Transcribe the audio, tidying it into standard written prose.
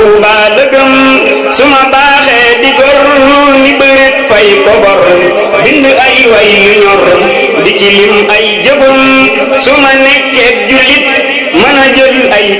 Tuuba la gëm su ma baaxee di gor ni bërit fay ko bor bind ay way yu ñor di ci lim ay jëfam su ma nekkee jullit mën a jël ay